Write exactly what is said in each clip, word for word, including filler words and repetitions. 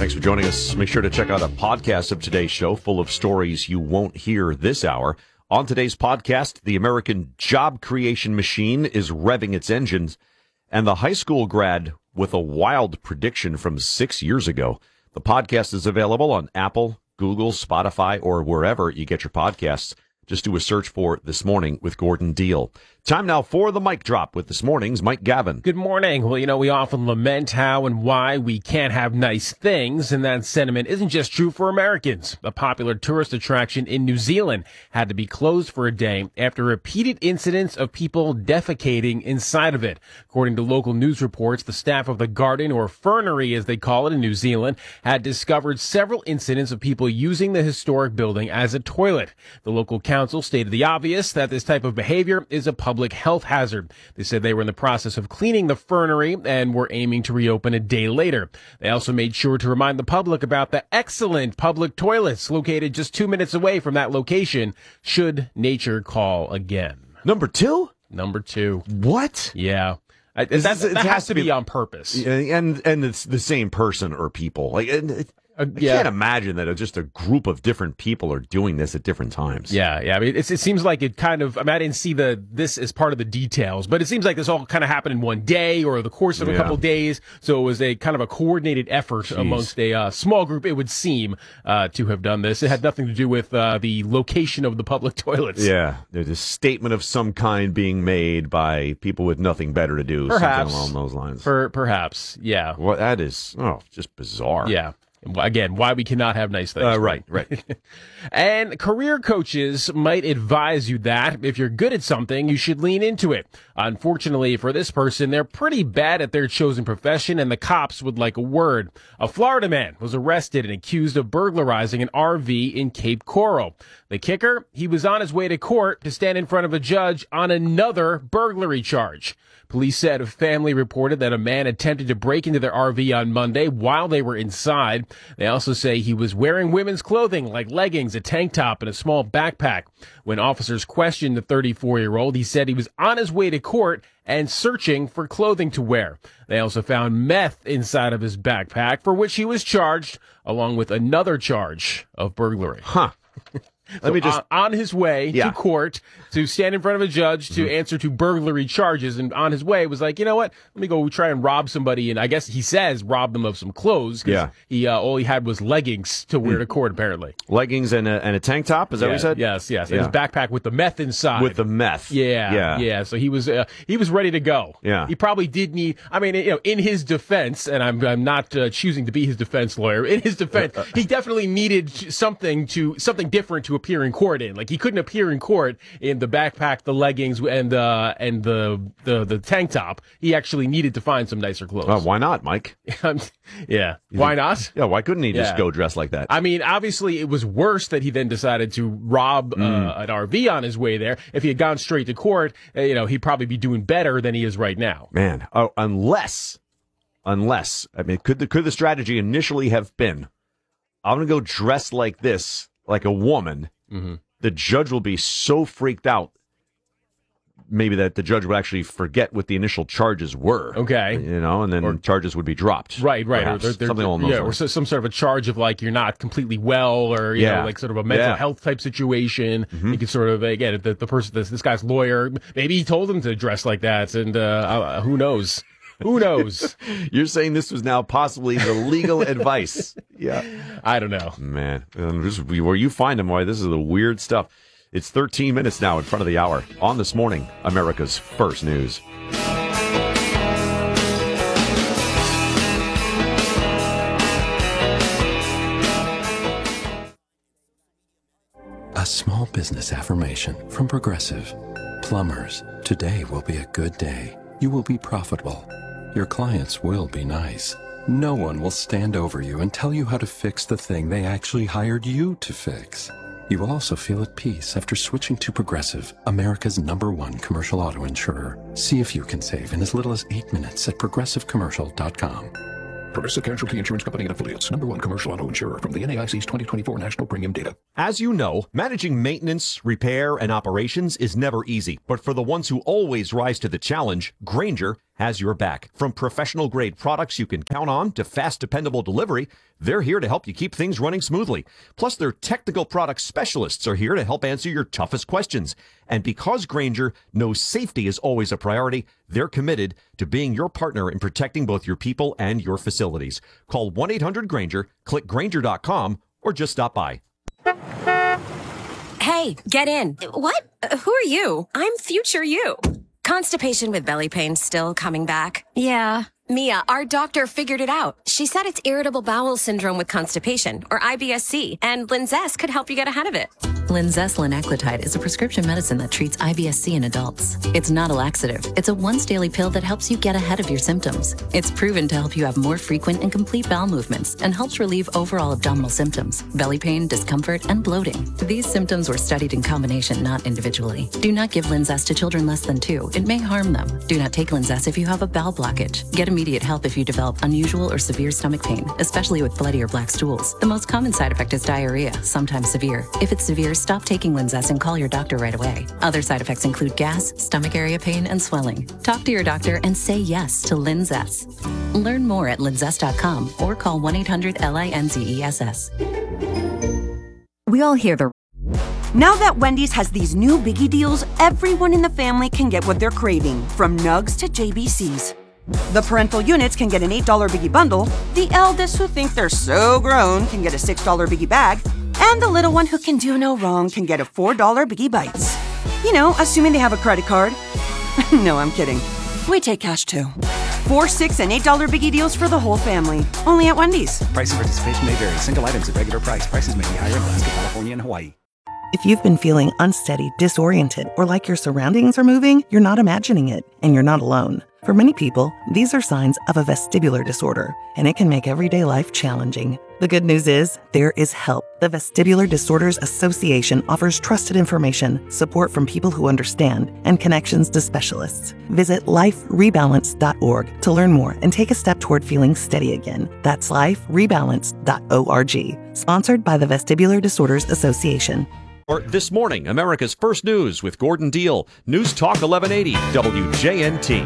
Thanks for joining us. Make sure to check out a podcast of today's show full of stories you won't hear this hour. On today's podcast, the American job creation machine is revving its engines, and the high school grad with a wild prediction from six years ago. The podcast is available on Apple, Google, Spotify, or wherever you get your podcasts. Just do a search for This Morning with Gordon Deal. Time now for the mic drop with This Morning's Mike Gavin. Good morning. Well, you know, we often lament how and why we can't have nice things, and that sentiment isn't just true for Americans. A popular tourist attraction in New Zealand had to be closed for a day after repeated incidents of people defecating inside of it. According to local news reports, the staff of the garden, or fernery as they call it in New Zealand, had discovered several incidents of people using the historic building as a toilet. The local council stated the obvious, that this type of behavior is a public health hazard. They said they were in the process of cleaning the fernery and were aiming to reopen a day later. They also made sure to remind the public about the excellent public toilets located just two minutes away from that location, should nature call again. Number two? Number two. What? Yeah. I, that that, that has to be, be on purpose. And and it's the same person or people. Like, and it, Uh, I yeah. can't imagine that just a group of different people are doing this at different times. Yeah, yeah. I mean, it's, it seems like it kind of, I mean, I didn't see the this as part of the details, but it seems like this all kind of happened in one day or the course of a yeah. couple of days. So it was a kind of a coordinated effort Jeez. amongst a uh, small group, it would seem, uh, to have done this. It had nothing to do with uh, the location of the public toilets. Yeah, there's a statement of some kind being made by people with nothing better to do. Perhaps. Something along those lines. Per, perhaps, yeah. Well, that is, oh, just bizarre. Yeah. Again, why we cannot have nice things. Uh, right, right. And career coaches might advise you that if you're good at something, you should lean into it. Unfortunately for this person, they're pretty bad at their chosen profession, and the cops would like a word. A Florida man was arrested and accused of burglarizing an R V in Cape Coral. The kicker, he was on his way to court to stand in front of a judge on another burglary charge. Police said a family reported that a man attempted to break into their R V on Monday while they were inside. They also say he was wearing women's clothing like leggings, a tank top, and a small backpack. When officers questioned the thirty-four-year-old, he said he was on his way to court and searching for clothing to wear. They also found meth inside of his backpack, for which he was charged, along with another charge of burglary. Huh. So Let me just on, on his way yeah. to court to stand in front of a judge to mm-hmm. answer to burglary charges, and on his way was like, you know what? Let me go try and rob somebody, and I guess he says rob them of some clothes. Yeah, he uh, all he had was leggings to wear mm. to court, apparently. Leggings and a, and a tank top. Is that yeah, what you said? Yes, yes. Yeah. And his backpack with the meth inside. With the meth. Yeah, yeah, yeah. So he was uh, he was ready to go. Yeah, he probably did need. I mean, you know, in his defense, and I'm I'm not uh, choosing to be his defense lawyer. In his defense, uh, uh, he definitely needed something to something different to appear in court in. Like, he couldn't appear in court in the backpack, the leggings, and uh, and the, the the tank top. He actually needed to find some nicer clothes. Uh, why not, Mike? yeah. Why not? Yeah, why couldn't he yeah. just go dressed like that? I mean, obviously, it was worse that he then decided to rob mm. uh, an R V on his way there. If he had gone straight to court, uh, you know, he'd probably be doing better than he is right now. Man, oh, unless, unless, I mean, could the, could the strategy initially have been, I'm going to go dressed like this, like a woman, mm-hmm. the judge will be so freaked out, maybe that the judge would actually forget what the initial charges were. Okay. You know, and then or, charges would be dropped. Right, right. Perhaps, or they're, something they're, along those yeah, lines. or some sort of a charge of, like, you're not completely well, or, you yeah. know, like sort of a mental yeah. health type situation. Mm-hmm. You could sort of, again, the, the person, this, this guy's lawyer, maybe he told him to dress like that, and uh, uh, who knows? Who knows? You're saying this was now possibly the legal advice. Yeah. I don't know. Man, this, where you find them, boy, this is the weird stuff. It's thirteen minutes now in front of the hour. On This Morning, America's First News. A small business affirmation from Progressive. Plumbers, today will be a good day. You will be profitable. Your clients will be nice. No one will stand over you and tell you how to fix the thing they actually hired you to fix. You will also feel at peace after switching to Progressive, America's number one commercial auto insurer. See if you can save in as little as eight minutes at progressive commercial dot com. Progressive Casualty Insurance Company and Affiliates, number one commercial auto insurer from the N A I C's twenty twenty-four National Premium Data. As you know, managing maintenance, repair, and operations is never easy. But for the ones who always rise to the challenge, Grainger has your back. From professional-grade products you can count on to fast, dependable delivery, they're here to help you keep things running smoothly. Plus, their technical product specialists are here to help answer your toughest questions. And because Grainger knows safety is always a priority, they're committed to being your partner in protecting both your people and your facilities. Call one eight hundred Grainger, click Grainger dot com, or just stop by. Hey, get in. What? Uh, who are you? I'm future you. Constipation with belly pain still coming back? Yeah. Mia, our doctor figured it out. She said it's irritable bowel syndrome with constipation, or I B S C, and Linzess could help you get ahead of it. Linzess linaclotide is a prescription medicine that treats I B S C in adults. It's not a laxative. It's a once-daily pill that helps you get ahead of your symptoms. It's proven to help you have more frequent and complete bowel movements and helps relieve overall abdominal symptoms, belly pain, discomfort, and bloating. These symptoms were studied in combination, not individually. Do not give Linzess to children less than two. It may harm them. Do not take Linzess if you have a bowel blockage. Get immediate help if you develop unusual or severe stomach pain, especially with bloody or black stools. The most common side effect is diarrhea, sometimes severe. If it's severe, stop taking Linzess and call your doctor right away. Other side effects include gas, stomach area pain, and swelling. Talk to your doctor and say yes to Linzess. Learn more at linzess dot com or call one eight hundred L I N Z E S S. We all hear the... Now that Wendy's has these new biggie deals, everyone in the family can get what they're craving, from nugs to J B Cs. The parental units can get an eight dollar biggie bundle, the eldest who think they're so grown can get a six dollar biggie bag, and the little one who can do no wrong can get a four dollar biggie bites. You know, assuming they have a credit card. No, I'm kidding. We take cash too. Four, six, and eight dollar biggie deals for the whole family. Only at Wendy's. Price and participation may vary. Single items at regular price. Prices may be higher in Alaska, California, and Hawaii. If you've been feeling unsteady, disoriented, or like your surroundings are moving, you're not imagining it, and you're not alone. For many people, these are signs of a vestibular disorder, and it can make everyday life challenging. The good news is, there is help. The Vestibular Disorders Association offers trusted information, support from people who understand, and connections to specialists. Visit life rebalance dot org to learn more and take a step toward feeling steady again. That's life rebalance dot org. Sponsored by the Vestibular Disorders Association. Or This Morning, America's First News with Gordon Deal. News Talk eleven eighty, W J N T.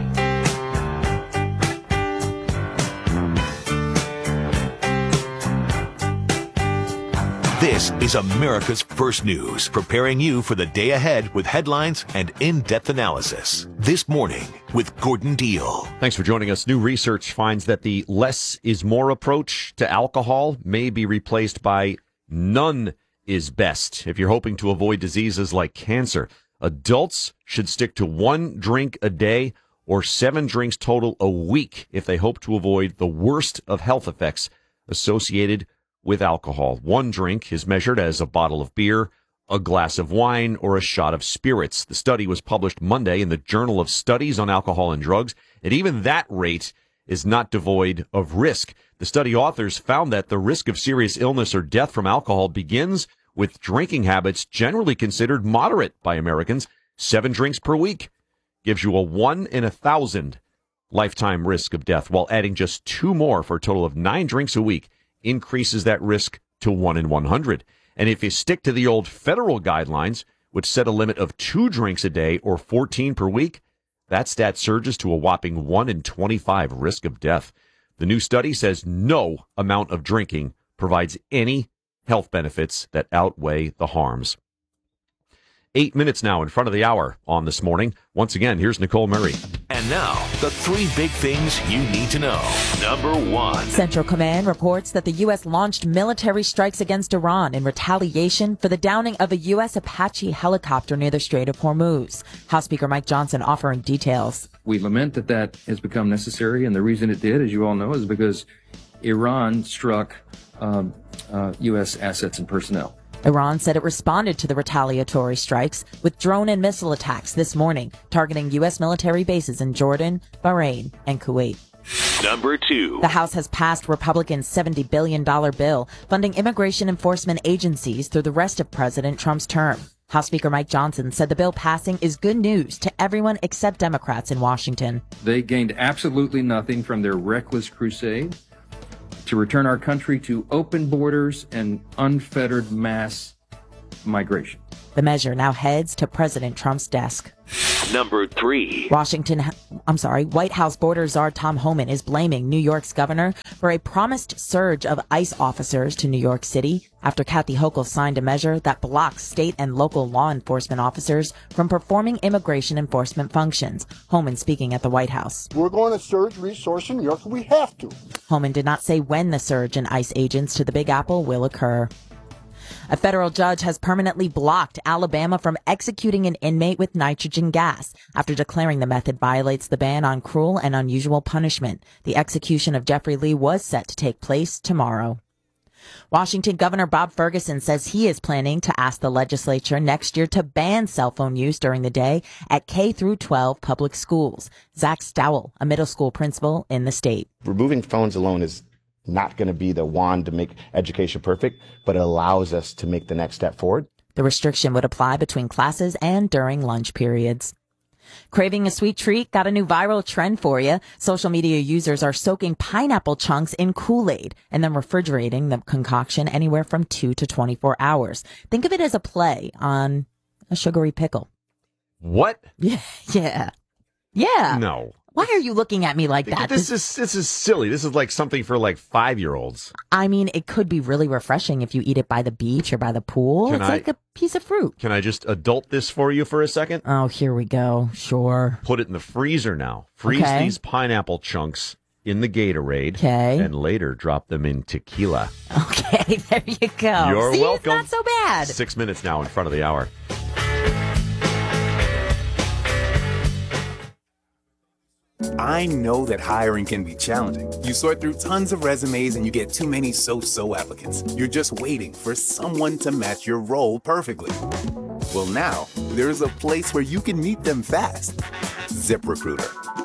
This is America's First News, preparing you for the day ahead with headlines and in-depth analysis. This Morning with Gordon Deal. Thanks for joining us. New research finds that the less is more approach to alcohol may be replaced by none is best if you're hoping to avoid diseases like cancer. Adults should stick to one drink a day or seven drinks total a week if they hope to avoid the worst of health effects associated with alcohol. One drink is measured as a bottle of beer, a glass of wine, or a shot of spirits. The study was published Monday in the Journal of Studies on Alcohol and Drugs, and even that rate is not devoid of risk. The study authors found that the risk of serious illness or death from alcohol begins with drinking habits generally considered moderate by Americans. Seven drinks per week gives you a one in a thousand lifetime risk of death, while adding just two more for a total of nine drinks a week increases that risk to one in one hundred. And if you stick to the old federal guidelines, which set a limit of two drinks a day or fourteen per week, that stat surges to a whopping one in twenty-five risk of death. The new study says no amount of drinking provides any health benefits that outweigh the harms. Eight minutes now in front of the hour on This Morning. Once again, here's Nicole Murray. And now, the three big things you need to know. Number one. Central Command reports that the U S launched military strikes against Iran in retaliation for the downing of a U S Apache helicopter near the Strait of Hormuz. House Speaker Mike Johnson offering details. We lament that that has become necessary, and the reason it did, as you all know, is because Iran struck um, uh, U S assets and personnel. Iran said it responded to the retaliatory strikes with drone and missile attacks this morning, targeting U S military bases in Jordan, Bahrain, and Kuwait. Number two. The House has passed Republicans' seventy billion dollars bill funding immigration enforcement agencies through the rest of President Trump's term. House Speaker Mike Johnson said the bill passing is good news to everyone except Democrats in Washington. They gained absolutely nothing from their reckless crusade to return our country to open borders and unfettered mass migration. The measure now heads to President Trump's desk. Number three. Washington, I'm sorry, White House border czar Tom Homan is blaming New York's governor for a promised surge of ICE officers to New York City after Kathy Hochul signed a measure that blocks state and local law enforcement officers from performing immigration enforcement functions. Homan speaking at the White House. We're going to surge resources in New York. We have to. Homan did not say when the surge in ICE agents to the Big Apple will occur. A federal judge has permanently blocked Alabama from executing an inmate with nitrogen gas after declaring the method violates the ban on cruel and unusual punishment. The execution of Jeffrey Lee was set to take place tomorrow. Washington Governor Bob Ferguson says he is planning to ask the legislature next year to ban cell phone use during the day at K through twelve public schools. Zach Stowell, a middle school principal in the state. Removing phones alone is not going to be the wand to make education perfect, but it allows us to make the next step forward. The restriction would apply between classes and during lunch periods. Craving a sweet treat? Got a new viral trend for you. Social media users are soaking pineapple chunks in Kool-Aid and then refrigerating the concoction anywhere from two to twenty-four hours. Think of it as a play on a sugary pickle. What? Yeah. Yeah. Yeah. No. Why are you looking at me like that? This is this is silly. This is like something for like five-year-olds. I mean, it could be really refreshing if you eat it by the beach or by the pool. Can it's I- like a piece of fruit. Can I just adult this for you for a second? Oh, here we go. Sure. Put it in the freezer now. Freeze Okay. these pineapple chunks in the Gatorade. Okay. And later drop them in tequila. Okay, there you go. You're See, welcome. It's not so bad. Six minutes now in front of the hour. I know that hiring can be challenging. You sort through tons of resumes and you get too many so-so applicants. You're just waiting for someone to match your role perfectly. Well, now, there's a place where you can meet them fast. ZipRecruiter.